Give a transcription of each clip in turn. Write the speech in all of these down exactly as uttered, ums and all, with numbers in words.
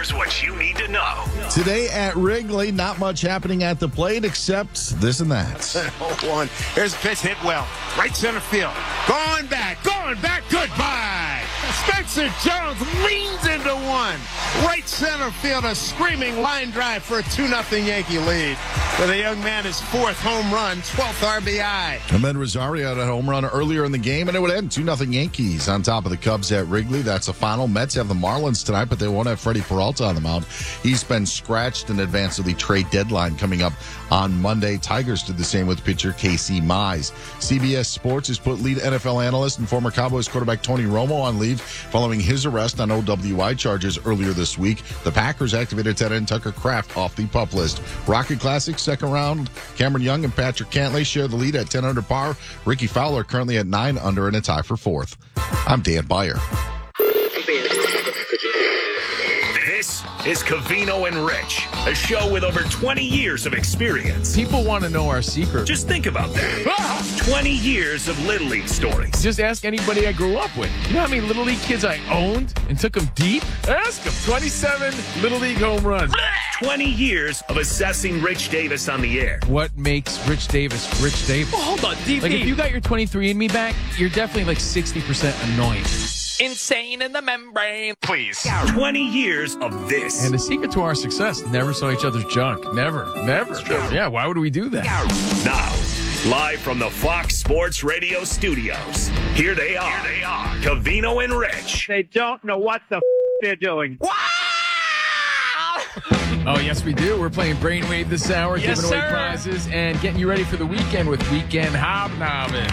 Here's what you need to know. Today at Wrigley, not much happening at the plate except this and that. oh one. Here's a pitch hit well. Right center field. Going back. Going back. Goodbye. Spencer Jones leans into one. Right center field. A screaming line drive for a two nothing Yankee lead. For the young man, his fourth home run, twelfth R B I. Ahmed Rosario had a home run earlier in the game, and it would end two nothing Yankees on top of the Cubs at Wrigley. That's the final. Mets have the Marlins tonight, but they won't have Freddie Peralta on the mound. He's been scratched in advance of the trade deadline coming up on Monday. Tigers did the same with pitcher Casey Mize. C B S Sports has put lead N F L analyst and former Cowboys quarterback Tony Romo on leave following his arrest on O W I charges earlier this week. The Packers activated tight end Tucker Kraft off the PUP list. Rocket Classic second round. Cameron Young and Patrick Cantlay share the lead at ten under par. Ricky Fowler currently at nine under in a tie for fourth. I'm Dan Beyer. This is Covino and Rich, a show with over twenty years of experience. People want to know our secret. Just think about that. twenty years of Little League stories. Just ask anybody I grew up with. You know how many Little League kids I owned and took them deep? Ask them. twenty-seven Little League home runs. twenty years of assessing Rich Davis on the air. What makes Rich Davis Rich Davis? Well, hold on, D P. Like, if you got your twenty-three and me back, you're definitely like sixty percent annoying. Insane in the membrane. Please. twenty years of this. And the secret to our success, never saw each other's junk. Never. Never. Yeah, why would we do that? Now, live from the Fox Sports Radio studios, here they are. Here they are. Covino and Rich. They don't know what the f- they're doing. Oh, yes, we do. We're playing Brainwave this hour, Yes, giving away sir. prizes, and getting you ready for the weekend with Weekend Hobnobbing.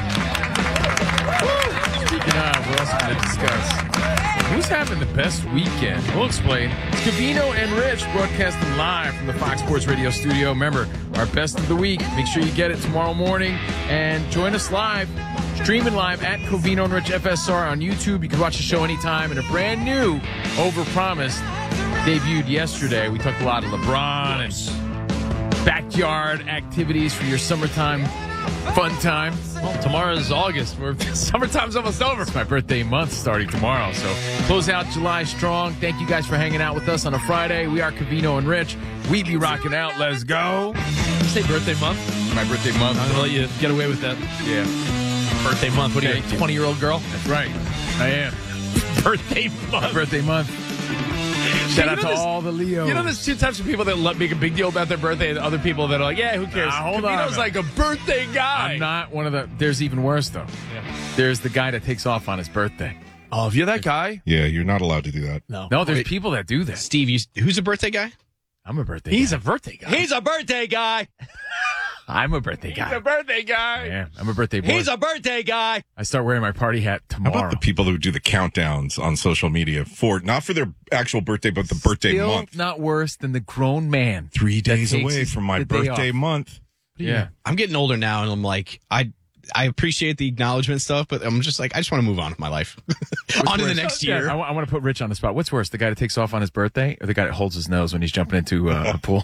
Woo! Speaking of, we're also going to discuss who's having the best weekend. We'll explain. It's Covino and Rich broadcasting live from the Fox Sports Radio studio. Remember, our best of the week. Make sure you get it tomorrow morning, and join us live, streaming live at Covino and Rich F S R on YouTube. You can watch the show anytime, and a brand new Overpromised debuted yesterday. We talked a lot of LeBron and backyard activities for your summertime fun time. Well, tomorrow's August. We're, summertime's almost over. It's my birthday month starting tomorrow, so close out July strong. Thank you guys for hanging out with us on a Friday. We are Covino and Rich. We be rocking out. Let's go. You say birthday month? My birthday month. I'm going to let you get away with that. Yeah. Birthday month. What are you, Thank you. twenty-year-old girl? That's right. I am. Birthday My month. birthday month. Shout You out know to this- all the Leos. You know, there's two types of people that lo- make a big deal about their birthday, and other people that are like, yeah, who cares? Nah, hold on Covino's now. like a birthday guy. I'm not one of the... There's even worse, though. Yeah. There's the guy that takes off on his birthday. Oh, if you're that guy? Yeah, you're not allowed to do that. No. No, there's Wait, people that do that. Steve, you, who's a birthday guy? I'm a birthday He's guy. a birthday guy. He's a birthday guy. I'm a birthday He's guy. a birthday I guy. am. I'm a birthday boy. He's a birthday guy. I start wearing my party hat How tomorrow. about the people who do the countdowns on social media for not for their actual birthday, but the birthday Still month? not worse than the grown man. Three that days takes away his- from my the day birthday off. month. Yeah. I'm getting older now, and I'm like, I I appreciate the acknowledgement stuff, but I'm just like, I just want to move on with my life. on to the Worse? next Yeah, year. I, want to put Rich on the spot. What's worse, the guy that takes off on his birthday or the guy that holds his nose when he's jumping into uh, a pool?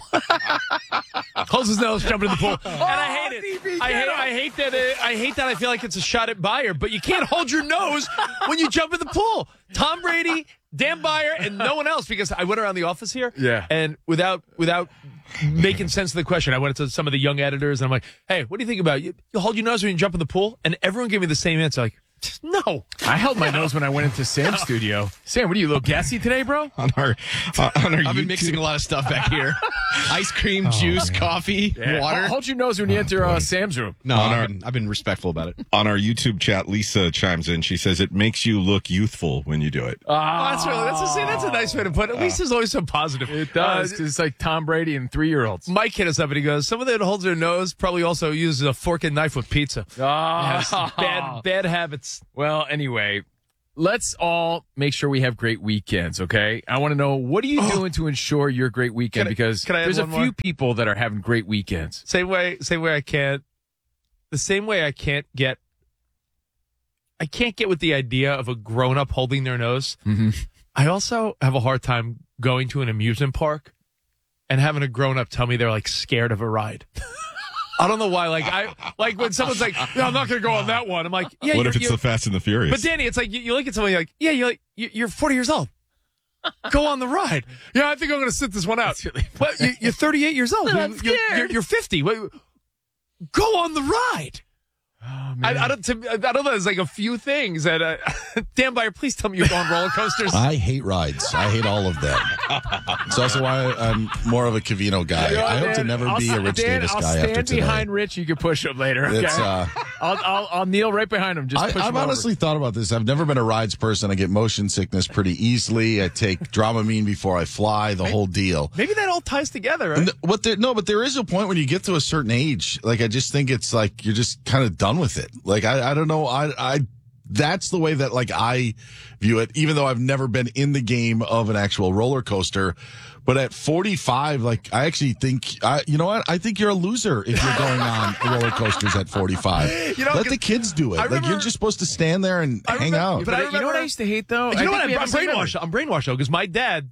Holds his nose, jumping in the pool, and I hate D it. P, I get hate, him. I hate that. Uh, I hate that. I feel like it's a shot at Beyer, but you can't hold your nose when you jump in the pool. Tom Brady, Dan Beyer, and no one else. Because I went around the office here, Yeah. and without without making sense of the question, I went to some of the young editors, and I'm like, "Hey, what do you think about you? You hold your nose when you jump in the pool?" And everyone gave me the same answer, like, "No." I held my nose when I went into Sam's studio. Sam, what are you, a little gassy today, bro? On our uh, on our I've been YouTube- mixing a lot of stuff back here. Ice cream, juice, coffee, water. Hold, hold your nose when you enter uh, Sam's room. No, On I've our- been, I've been respectful about it. on our YouTube chat. Lisa chimes in. She says it makes you look youthful when you do it. Oh, that's really that's a, see, that's a nice way to put it. At least it's always so positive. It does. 'Cause it's like Tom Brady and three-year-olds. Mike hit us up and he goes, someone that holds their nose probably also uses a fork and knife with pizza. Yes, bad bad habits. Well, anyway, let's all make sure we have great weekends, okay? I want to know, what are you doing to ensure your great weekend? Can I- Because can I add there's a one few more? people that are having great weekends. Same way, same way I can't. The same way I can't get. I can't get with the idea of a grown up holding their nose. Mm-hmm. I also have a hard time going to an amusement park and having a grown up tell me they're like scared of a ride. I don't know why. Like I like when someone's like, "No, I'm not going to go on that one." I'm like, "Yeah." What you're, if it's you're, the Fast and the Furious? But Danny, it's like you, you look at somebody like, "Yeah, you're like, you- you're forty years old." Go on the ride. Yeah, I think I'm going to sit this one out. Really but you, you're thirty-eight years old. I'm You're, you're, scared. you're fifty. Wait, go on the ride. Oh, I, I don't. To, I don't know. There's like a few things that. Uh, Dan Byer, please tell me you go on roller coasters. I hate rides. I hate all of them. It's also why I'm more of a Cavino guy. You know, I hope to Dan, never I'll be a st- Rich Dan, Davis I'll guy after stand today. behind Rich. You can push him later. Okay? It's, uh, I'll, I'll I'll kneel right behind him. Just I, push I've him over. honestly thought about this. I've never been a rides person. I get motion sickness pretty easily. I take Dramamine before I fly. The whole deal. Maybe that all ties together. Right? And what there, no, but there is a point when you get to a certain age. Like I just think it's like you're just kind of done with it. Like I, I don't know. I, I, that's the way that like I view it. Even though I've never been in the game of an actual roller coaster, but at forty-five, like I actually think, I, you know what? I think you're a loser if you're going on roller coasters at forty-five. You know, Let the kids do it. I like remember- you're just supposed to stand there and I hang remember- out. But I you know what remember- I used to hate though? You I know think what? we I'm, have I'm the same brainwashed. I'm brainwashed though because my dad.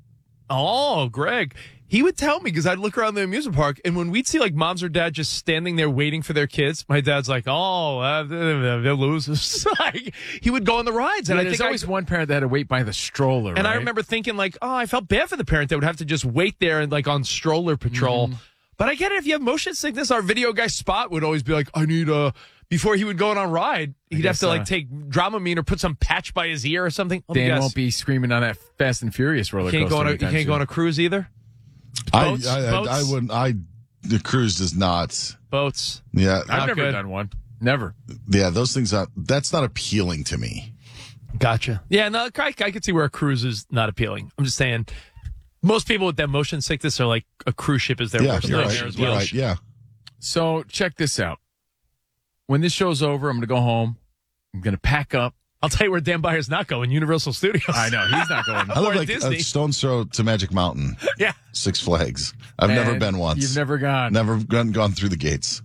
Oh, Greg. He would tell me because I'd look around the amusement park, and when we'd see like moms or dad just standing there waiting for their kids, my dad's like, "Oh, uh, they'll lose." Like he would go on the rides, and Yeah, I there's think always I, one parent that had to wait by the stroller. and I right? remember thinking like, "Oh, I felt bad for the parent that would have to just wait there and like on stroller patrol." Mm-hmm. But I get it if you have motion sickness. Our video guy Spot would always be like, "I need a." Before he would go on a ride, he'd have guess, to like uh, take Dramamine or put some patch by his ear or something. Let me Dan guess. won't be screaming on that Fast and Furious roller You can't coaster. go on a, you anytime can't go soon. on a cruise either. I, Boats? I, I, Boats? I wouldn't. I the cruise does not. Boats. Yeah, I've Not never good. done one. Never. yeah. Those things are. That's not appealing to me. Gotcha. Yeah, no, I, I could see where a cruise is not appealing. I'm just saying, most people with that motion sickness are like a cruise ship is their Yeah, worst you're nightmare right. as You're well. right. Yeah. So check this out. When this show's over, I'm going to go home. I'm going to pack up. I'll tell you where Dan Byer's not going. Universal Studios. I know he's not going. I live Or like Disney. a stone's throw to Magic Mountain, Yeah. Six Flags. I've never And been once. You've never gone. Never gone, gone through the gates.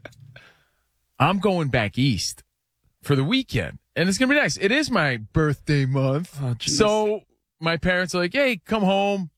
I'm going back east for the weekend, and it's gonna be nice. It is my birthday month, Oh, geez. so my parents are like, "Hey, come home,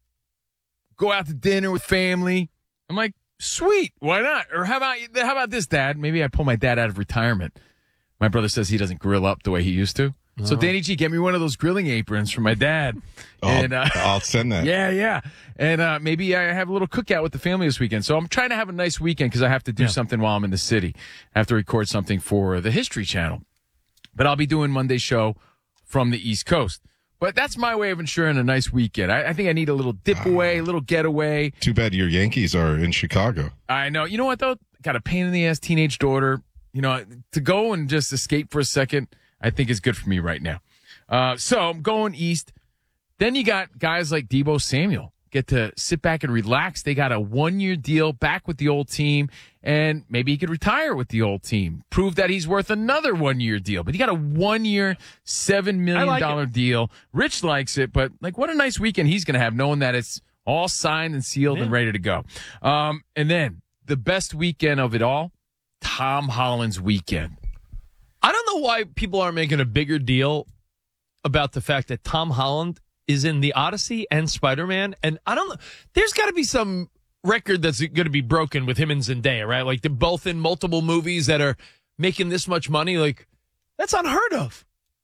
go out to dinner with family." I'm like, "Sweet, why not?" Or how about how about this, Dad? Maybe I pull my dad out of retirement. My brother says he doesn't grill up the way he used to. So Danny G, get me one of those grilling aprons from my dad. I'll, and uh, I'll send that. yeah, yeah. And uh, maybe I have a little cookout with the family this weekend. So I'm trying to have a nice weekend because I have to do something while I'm in the city. I have to record something for the History Channel. But I'll be doing Monday's show from the East Coast. But that's my way of ensuring a nice weekend. I, I think I need a little dip away, a little getaway. Too bad your Yankees are in Chicago. I know. You know what, though? Got a pain in the ass teenage daughter. You know, to go and just escape for a second, I think is good for me right now. Uh, so I'm going east. Then you got guys like Deebo Samuel get to sit back and relax. They got a one-year deal back with the old team, and maybe he could retire with the old team. Prove that he's worth another one-year deal. But he got a one-year, seven million dollars like deal. Rich likes it, but like what a nice weekend he's going to have knowing that it's all signed and sealed and ready to go. Um, and then the best weekend of it all, Tom Holland's weekend. I don't know why people aren't making a bigger deal about the fact that Tom Holland is in the Odyssey and Spider-Man. And I don't know. There's got to be some record that's going to be broken with him and Zendaya, right? Like they're both in multiple movies that are making this much money. Like that's unheard of.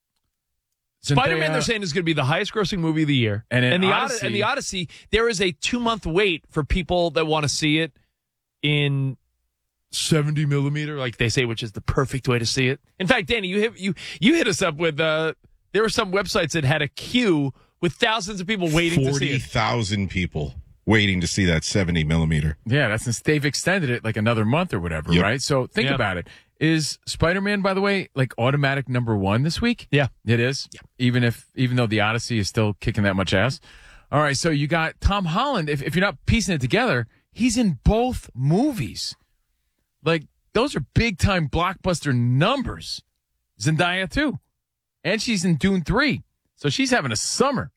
Spider-Man, they're saying, is going to be the highest grossing movie of the year. And in the Odyssey- and the Odyssey, there is a two-month wait for people that want to see it in seventy millimeter, like they say, which is the perfect way to see it. In fact, Danny, you hit, you, you hit us up with, uh, there were some websites that had a queue with thousands of people waiting to see Forty it. thousand people waiting to see that seventy millimeter. Yeah, that's since they've extended it like another month or whatever, Yep. right? So think Yeah. about it. Is Spider-Man, by the way, like automatic number one this week? Yeah. It is? Yeah. Even if, even though the Odyssey is still kicking that much ass. All right, so you got Tom Holland. If, if you're not piecing it together, he's in both movies. Like, those are big-time blockbuster numbers. Zendaya, too. And she's in Dune three. So she's having a summer.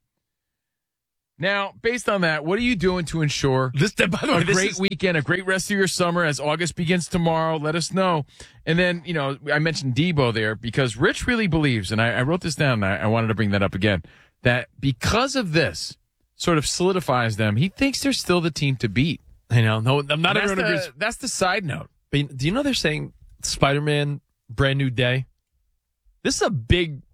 Now, based on that, what are you doing to ensure This, by the way, a this great is, weekend, a great rest of your summer as August begins tomorrow? Let us know. And then, you know, I mentioned Debo there because Rich really believes, and I, I wrote this down, and I, I wanted to bring that up again, that because of this sort of solidifies them, he thinks they're still the team to beat. I know. No, I'm not that's, everyone agrees. the, that's the side note. But do you know they're saying Spider-Man Brand New Day? This is a big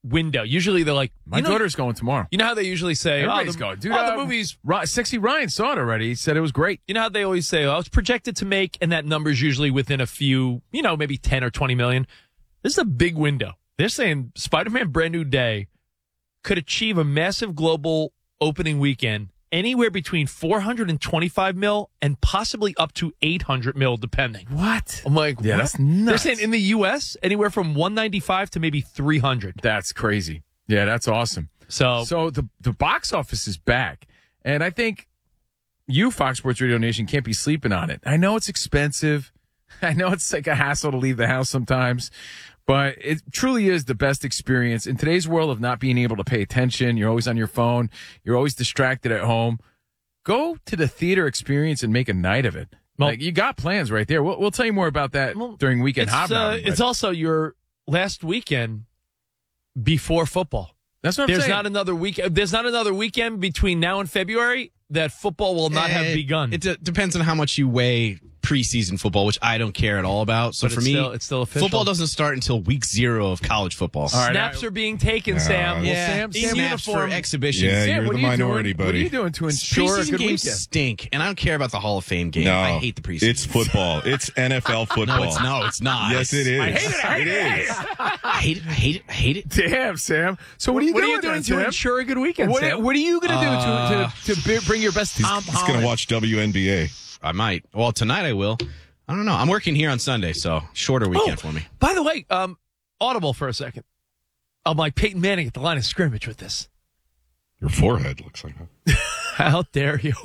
window. Usually they're like, My you know, daughter's going tomorrow. You know how they usually say, Everybody's oh, the, going. Dude, oh, uh, the movie's, Ri- Sexy Ryan saw it already. He said it was great. you know how they always say, oh, it's projected to make, and that number's usually within a few, you know, maybe ten or twenty million. This is a big window. They're saying Spider-Man Brand New Day could achieve a massive global opening weekend anywhere between four hundred twenty-five mil and possibly up to eight hundred mil, depending. What? I'm like, Yeah, what? that's nuts. They're saying in the U S, anywhere from one ninety-five to maybe three hundred. That's crazy. Yeah, that's awesome. So, So the the box office is back, and I think you, Fox Sports Radio Nation, can't be sleeping on it. I know it's expensive. I know it's like a hassle to leave the house sometimes, but it truly is the best experience in today's world of not being able to pay attention. You're always on your phone. You're always distracted at home. Go to the theater experience and make a night of it. Well- like you got plans right there. We'll, we'll tell you more about that Well, during weekend it's, uh, hobnobbing. it's but also your last weekend before football. that's what I'm There's saying. not another week. There's not another weekend between now and February that football will not have Eh, begun. It de- depends on how much you weigh preseason football, which I don't care at all about. So But for it's me, still- it's still official. football doesn't start until week zero of college football. All right, Snaps I- are being taken, Sam. well, Yeah, Sam- Sam snaps uniform- for exhibition. Yeah, Sam, you're what the are you minority, doing? What are buddy. you doing to ensure a Preseason good games weekend? stink, and I don't care about the Hall of Fame game. No, I hate the preseason. It's football. It's N F L football. No, it's no, it's not. Yes, it is. I hate it. I hate It it. is. I hate it. I hate it. I hate it. Damn, Sam. So what are you What are doing? you doing then, to Sam? ensure a good weekend, What, Sam? what are you going to do Uh, to, to, to be- bring your best He's, Tom he's going Holland? to watch W N B A. I might. Well, tonight I will. I don't know. I'm working here on Sunday, so shorter weekend for me. By the way, um, audible for a second. I'm like Peyton Manning at the line of scrimmage with this. Your forehead looks like that. How dare you?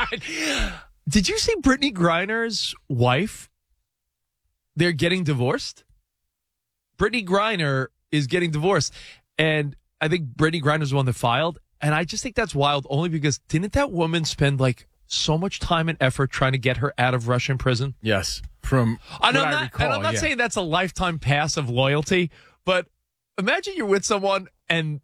Did you see Brittany Griner's wife? They're getting divorced. Brittany Griner is getting divorced. And I think Brittany Griner's the one that filed. And I just think that's wild only because didn't that woman spend like so much time and effort trying to get her out of Russian prison? Yes, from And what I'm I not, recall, and I'm not yeah. saying that's a lifetime pass of loyalty, but imagine you're with someone and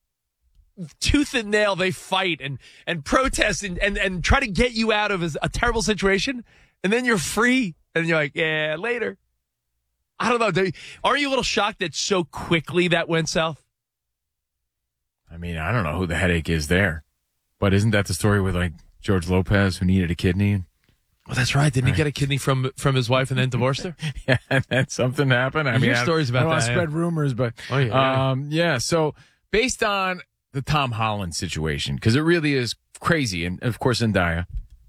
tooth and nail they fight and, and protest and, and, and try to get you out of a terrible situation, and then you're free and you're like, yeah, later. I don't know. Do- Aren't you a little shocked that so quickly that went south? I mean, I don't know who the headache is there, but isn't that the story with like George Lopez who needed a kidney? Well, that's right. Didn't he get a kidney from from his wife and then divorced her? Yeah, and then something happened. I You mean, hear I- stories about I don't want that, to yeah. spread rumors, but Oh, yeah, yeah. um, yeah. So based on the Tom Holland situation, because it really is crazy, and of course Zendaya.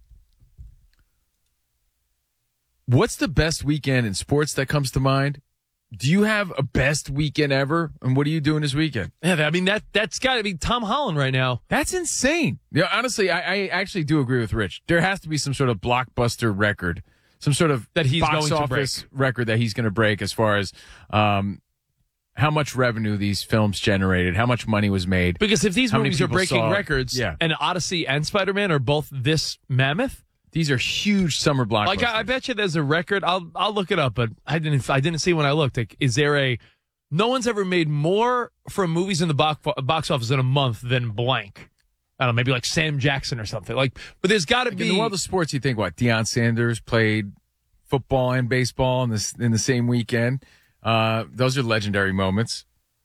What's the best weekend in sports that comes to mind? Do you have a best weekend ever? And what are you doing this weekend? Yeah, I mean, that, that's got to be Tom Holland right now. That's insane. Yeah, honestly, I, I actually do agree with Rich. There has to be some sort of blockbuster record, some sort of That he's box going to office record that he's going to break as far as um, how much revenue these films generated, how much money was made. Because if these How many movies are people breaking saw it? records, Yeah. and Odyssey and Spider-Man are both this mammoth, These are huge summer blockbusters. like I, I bet you there's a record. I'll I'll look it up, but I didn't I didn't see when I looked. Like, is there a? No one's ever made more from movies in the box box office in a month than blank. I don't know, maybe like Sam Jackson or something. Like, but there's got to Like be. in the world of sports, you think what? Deion Sanders played football and baseball in this in the same weekend. Uh, those are legendary moments.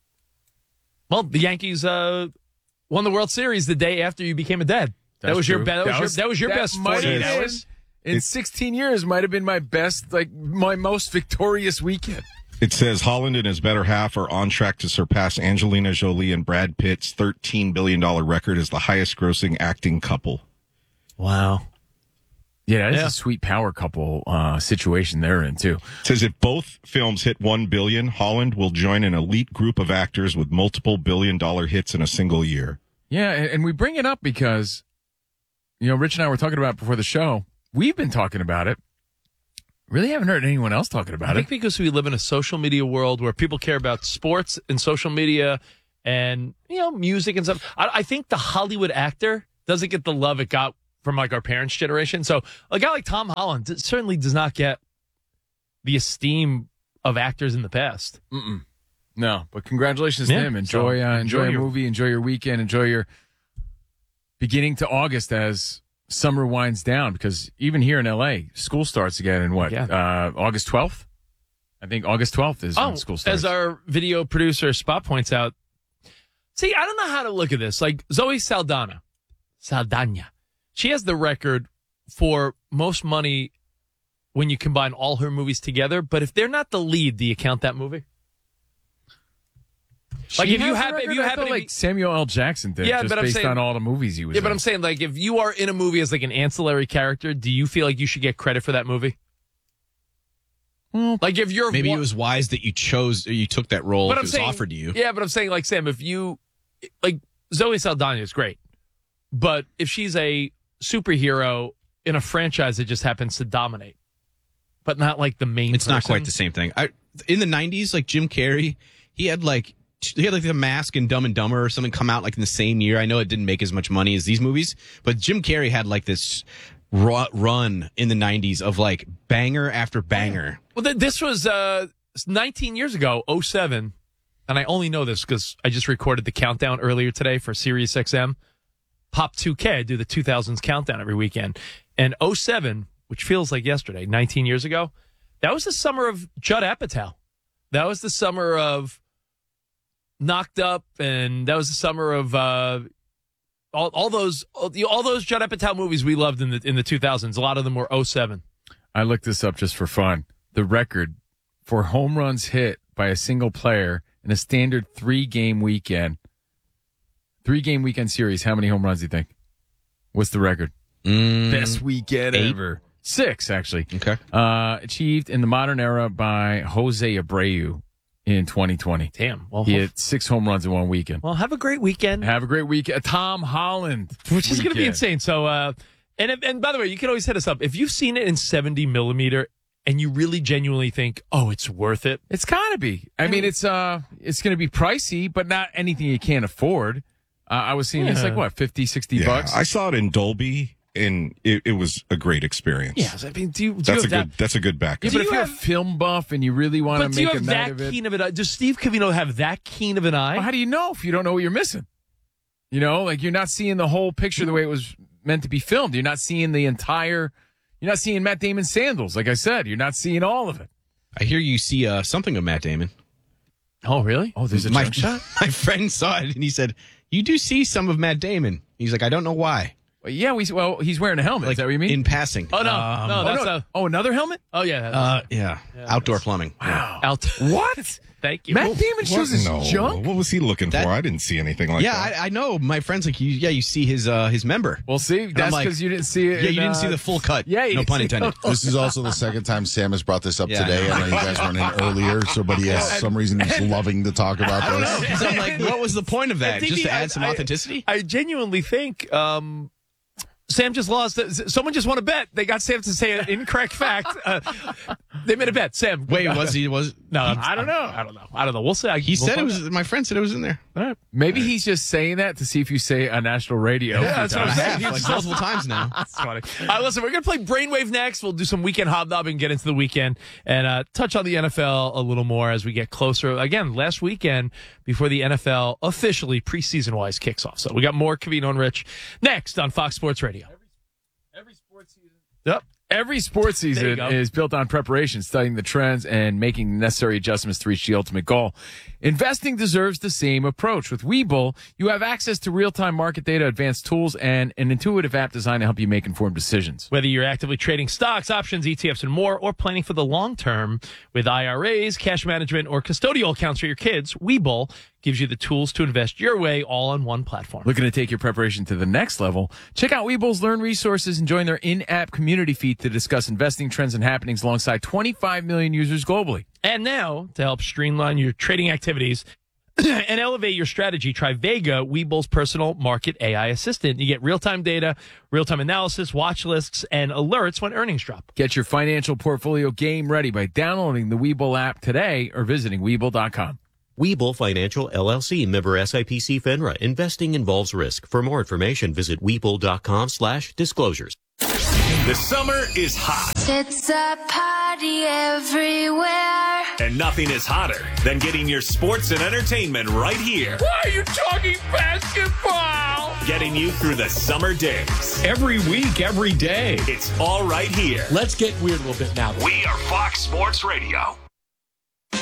well, the Yankees uh, won the World Series the day after you became a dad. That That's was your true. be- that, was your that was your that best might have forty-eight been- hours. In sixteen years, might have been my best, like my most victorious weekend. It says Holland and his better half are on track to surpass Angelina Jolie and Brad Pitt's thirteen billion dollars record as the highest grossing acting couple. Wow. Yeah, that's Yeah. a sweet power couple uh, situation they're in too. It says if both films hit one billion dollars, Holland will join an elite group of actors with multiple billion dollar hits in a single year. Yeah, and, and we bring it up because, you know, Rich and I were talking about it before the show. We've been talking about it. Really haven't heard anyone else talking I about think it. because we live in a social media world where people care about sports and social media and, you know, music and stuff. I, I think the Hollywood actor doesn't get the love it got from like our parents' generation. So a guy like Tom Holland d- certainly does not get the esteem of actors in the past. Mm-mm. No, but congratulations Yeah, to him. Enjoy, so uh, enjoy, enjoy a your- movie, enjoy your weekend, enjoy your beginning to August as summer winds down. Because even here in L A, school starts again in what? Yeah. Uh, August twelfth? I think August twelfth is Oh, when school starts. as our video producer Spot points out, See, I don't know how to look at this. Like Zoe Saldana, Saldana, she has the record for most money when you combine all her movies together. But if they're not the lead, do you count that movie? Like She if you has have, the if record? you I happen thought, to be, like Samuel L. Jackson did, Yeah, just but I'm based saying- on all the movies he was yeah, in. but I'm saying like if you are in a movie as like an ancillary character, do you feel like you should get credit for that movie? Like if you're Maybe one- it was wise that you chose or you took that role if it was saying, offered to you. Yeah, but I'm saying, like, Sam, if you, like, Zoe Saldana is great, but if she's a superhero in a franchise that just happens to dominate, but not like the main It's not person. quite the same thing. I, in the nineties, like Jim Carrey, he had like he had like The Mask and Dumb and Dumber or something come out like in the same year. I know it didn't make as much money as these movies, but Jim Carrey had like this ru- run in the nineties of like banger after banger. Well, th- this was uh, nineteen years ago, oh seven, and I only know this because I just recorded the countdown earlier today for Sirius X M. Pop two K, I do the two thousands countdown every weekend. And oh seven, which feels like yesterday, nineteen years ago, that was the summer of Judd Apatow. That was the summer of Knocked Up, and that was the summer of uh, all, all those all, all those Judd Apatow movies we loved in the in the two thousands. A lot of them were oh seven. I looked this up just for fun. The record for home runs hit by a single player in a standard three-game weekend, three-game weekend series, how many home runs do you think? What's the record? Mm, Best weekend eight. ever. Six, actually. Okay. Uh, achieved in the modern era by Jose Abreu in twenty twenty. Damn. Well, He hit six home runs in one weekend. well, have a great weekend. Have a great week. Tom Holland. Which is going to be weekend. insane. So, uh, and and by the way, you can always hit us up if you've seen it in seventy millimeter and you really genuinely think, oh, it's worth it. It's gotta be. I mean, it's uh, it's gonna be pricey, but not anything you can't afford. Uh, I was seeing it's Yeah. like what, fifty, sixty Yeah, bucks. I saw it in Dolby, and it, it was a great experience. Yeah, I mean, do you, do that's you a have good. that? That's a good backup. yeah, do but if you you're a have- film buff and you really want But to do you make a have night that of it, keen of an eye? Does Steve Covino have that keen of an eye? well, how do you know if you don't know what you're missing? You know, like you're not seeing the whole picture the way it was meant to be filmed. You're not seeing the entire. You're not seeing Matt Damon's sandals. Like I said, you're not seeing all of it. I hear you see uh, something of Matt Damon. Oh, really? Oh, there's a my, jump shot. my friend saw it and he said, "You do see some of Matt Damon." He's like, "I don't know why." Well, yeah, we. Well, he's wearing a helmet. Like Is that what you mean? in passing. Oh, no. Um, no, oh, that's no. a. oh, another helmet? Oh, yeah. Uh, yeah. Outdoor plumbing. Wow. out. What? Thank you. Matt Well, Damon shows his no, junk. what was he looking That- for? I didn't see anything like yeah, that. I, I know. My friend's like, you, yeah, you see his uh, his member. Well, see, I'm that's like, because you didn't see it. Yeah, in, you didn't uh, see the full cut. Yeah, you no didn't pun see- intended. This is also the second time Sam has brought this up Yeah. today. I know you guys weren't in earlier, so but he has some reason he's loving to talk about this. So I'm like, what was the point of that? T V, Just to I- add some I- authenticity? I genuinely think um, Sam just lost. Someone just won a bet. They got Sam to say an incorrect fact. Uh, they made a bet. Sam. Wait, was he was? No, I'm- I don't know. I don't know. I don't know. We'll see. I- He we'll said it find was. out. My friend said it was in there. All right. Maybe he's just saying that to see if you say on national radio. Yeah, that's what I I'm saying. have like multiple times now. That's funny. All right, listen, we're going to play Brainwave next. We'll do some weekend hobnobbing, get into the weekend, and uh, touch on the N F L a little more as we get closer. Again, last weekend before the N F L officially preseason-wise kicks off. So we got more Covino and Rich next on Fox Sports Radio. Every sports season. Yep. Every sports There you season go. is built on preparation, studying the trends, and making the necessary adjustments to reach the ultimate goal. Investing deserves the same approach. With Webull, you have access to real-time market data, advanced tools, and an intuitive app designed to help you make informed decisions. Whether you're actively trading stocks, options, E T Fs, and more, or planning for the long term with I R As, cash management, or custodial accounts for your kids, Webull gives you the tools to invest your way all on one platform. Looking to take your preparation to the next level? Check out Webull's Learn Resources and join their in-app community feed to discuss investing trends and happenings alongside twenty-five million users globally. And now, to help streamline your trading activities and elevate your strategy, try Vega, Webull's personal market A I assistant. You get real-time data, real-time analysis, watch lists, and alerts when earnings drop. Get your financial portfolio game ready by downloading the Webull app today or visiting Webull dot com. Webull Financial, L L C, member S I P C FINRA. Investing involves risk. For more information, visit Webull dot com slash disclosures. The summer is hot, It's a party everywhere. and nothing is hotter than getting your sports and entertainment right here. Why are you talking basketball? Getting you through the summer days. Every week, every day. It's all right here. Let's get weird a little bit now. We are Fox Sports Radio.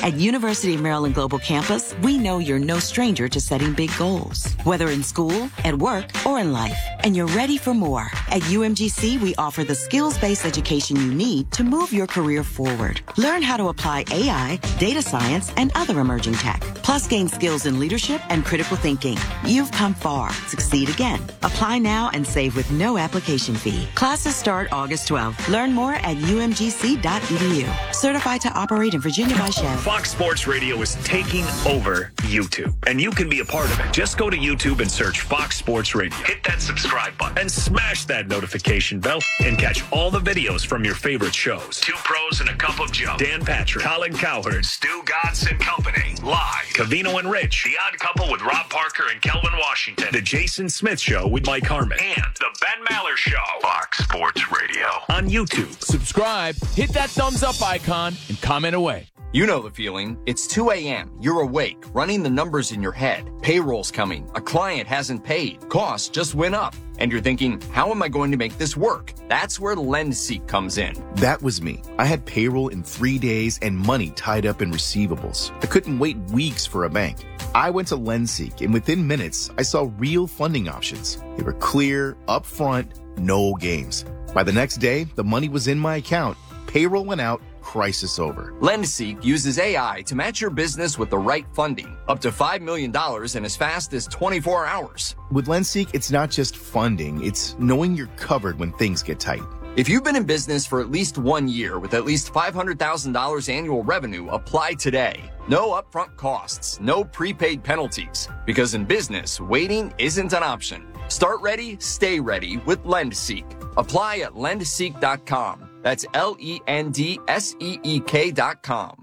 At University of Maryland Global Campus, we know you're no stranger to setting big goals, whether in school, at work, or in life, and you're ready for more. At U M G C, we offer the skills-based education you need to move your career forward. Learn how to apply A I, data science, and other emerging tech, plus gain skills in leadership and critical thinking. You've come far. Succeed again. Apply now and save with no application fee. Classes start August twelfth. Learn more at U M G C dot E D U. Certified to operate in Virginia by Chev. Fox Sports Radio is taking over YouTube, and you can be a part of it. Just go to YouTube and search Fox Sports Radio. Hit that subscribe button and smash that notification bell and catch all the videos from your favorite shows. Two Pros and a Cup of Joe. Dan Patrick, Colin Cowherd, Stu Gatz and Company. Live. Covino and Rich. The Odd Couple with Rob Parker and Kelvin Washington. The Jason Smith Show with Mike Harmon. And The Ben Maller Show. Fox Sports Radio on YouTube. Subscribe, hit that thumbs up icon, and comment away. You know the feeling. It's two a.m. You're awake, running the numbers in your head. Payroll's coming. A client hasn't paid. Costs just went up. And you're thinking, how am I going to make this work? That's where LendSeek comes in. That was me. I had payroll in three days and money tied up in receivables. I couldn't wait weeks for a bank. I went to LendSeek, and within minutes, I saw real funding options. They were clear, upfront, no games. By the next day, the money was in my account. Payroll went out. Crisis over. LendSeek uses A I to match your business with the right funding, up to five million dollars in as fast as twenty-four hours. With LendSeek, it's not just funding, it's knowing you're covered when things get tight. If you've been in business for at least one year with at least five hundred thousand dollars annual revenue, apply today. No upfront costs, no prepaid penalties, because in business, waiting isn't an option. Start ready, stay ready with LendSeek. Apply at lend seek dot com. That's L E N D S E E K dot com.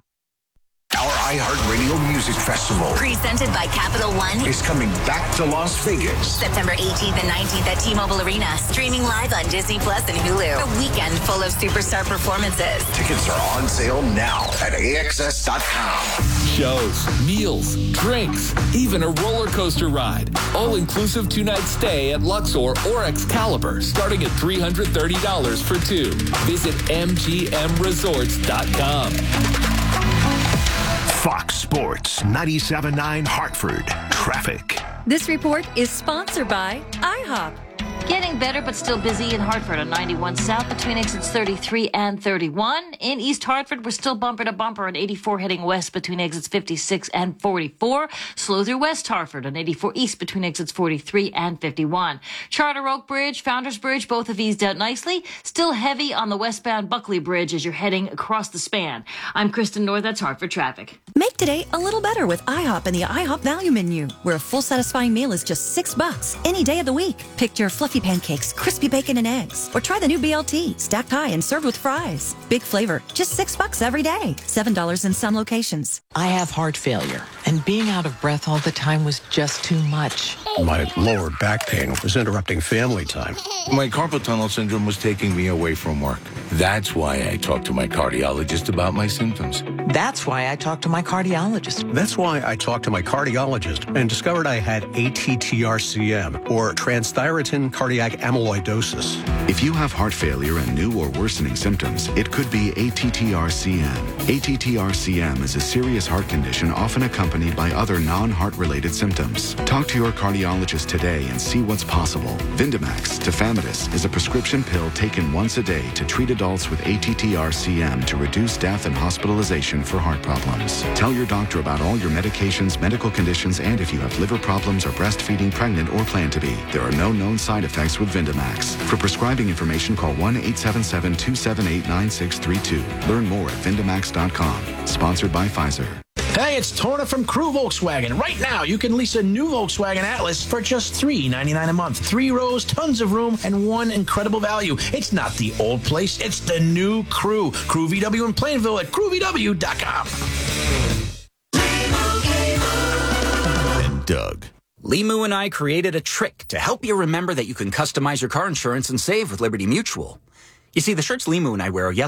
Our iHeartRadio Music Festival, presented by Capital One, is coming back to Las Vegas. September eighteenth and nineteenth at T-Mobile Arena. Streaming live on Disney Plus and Hulu. A weekend full of superstar performances. Tickets are on sale now at A X S dot com. Shows, meals, drinks, even a roller coaster ride. All-inclusive two-night stay at Luxor or Excalibur, starting at three hundred thirty dollars for two. Visit M G M resorts dot com. Fox Sports ninety-seven point nine Hartford. Traffic. This report is sponsored by IHOP. Getting better but still busy in Hartford on ninety-one South between exits thirty-three and thirty-one. In East Hartford, we're still bumper to bumper on eighty-four heading west between exits fifty-six and forty-four. Slow through West Hartford on eighty-four East between exits forty-three and fifty-one. Charter Oak Bridge, Founders Bridge, both have eased out nicely. Still heavy on the westbound Buckley Bridge as you're heading across the span. I'm Kristen North, that's Hartford Traffic. Make today a little better with IHOP and the IHOP Value Menu, where a full satisfying meal is just six bucks any day of the week. Pick your fluffy pancakes, crispy bacon and eggs, or try the new B L T, stacked high and served with fries. Big flavor, just six bucks every day. Seven dollars in some locations. I have heart failure, and being out of breath all the time was just too much. My lower back pain was interrupting family time. My carpal tunnel syndrome was taking me away from work. That's why I talked to my cardiologist about my symptoms. That's why I talked to my cardiologist. That's why I talked to my cardiologist and discovered I had A T T R C M, or transthyretin cardiac amyloidosis. If you have heart failure and new or worsening symptoms, it could be A T T R C M. A T T R C M is a serious heart condition often accompanied by other non-heart related symptoms. Talk to your cardiologist today and see what's possible. Vindamax, tafamidis, is a prescription pill taken once a day to treat adults with A T T R C M to reduce death and hospitalization for heart problems. Tell your doctor about all your medications, medical conditions, and if you have liver problems or breastfeeding, pregnant, or plan to be. There are no known side effects with Vindamax. For prescribing information, call one eight seven seven, two seven eight, nine six three two. Learn more at Vindamax dot com. Sponsored by Pfizer. Hey, it's Torna from Crew Volkswagen. Right now, you can lease a new Volkswagen Atlas for just three ninety-nine a month. Three rows, tons of room, and one incredible value. It's not the old place, it's the new Crew. Crew V W in Plainville at crew v w dot com. And Doug. Limu and I created a trick to help you remember that you can customize your car insurance and save with Liberty Mutual. You see, the shirts Limu and I wear are yellow.